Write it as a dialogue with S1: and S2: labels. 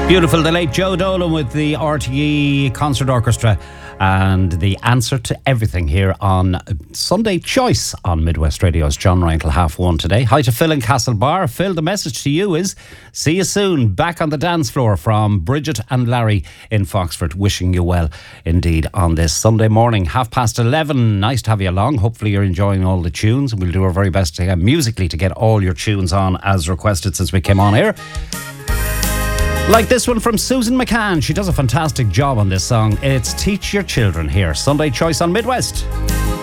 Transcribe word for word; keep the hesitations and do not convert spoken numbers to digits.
S1: Beautiful, the late Joe Dolan with the R T E Concert Orchestra and the answer to everything here on Sunday Choice on Midwest Radio's John Ryan till half one today. Hi to Phil in Castlebar. Phil, the message to you is see you soon back on the dance floor from Bridget and Larry in Foxford. Wishing you well indeed on this Sunday morning, half past eleven. Nice to have you along. Hopefully you're enjoying all the tunes. We'll do our very best to, uh, musically to get all your tunes on as requested since we came on here. Like this one from Susan McCann. She does a fantastic job on this song. It's Teach Your Children here. Sunday Choice on Midwest.